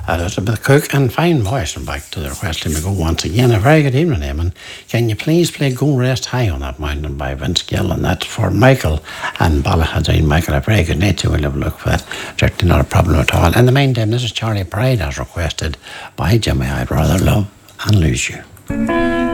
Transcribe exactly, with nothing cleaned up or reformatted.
Elizabeth Cook, and fine voice. And back to the request, let me go once again. A very good evening, Eamon. Can you please play Go Rest High on That Mountain by Vince Gill? And that's for Michael and Ballahadine. Michael, a very good night. We'll have a look for that. Certainly not a problem at all. In the meantime, this is Charlie Pride as requested by Jimmy. I'd rather love and lose you.